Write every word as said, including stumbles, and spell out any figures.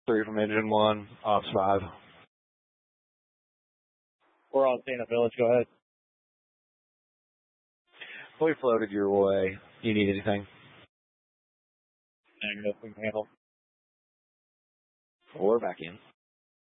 Three from engine one, ops five. We're on Dana Village. Go ahead. We floated your way. Do you need anything? Negative. We can handle. We're back in.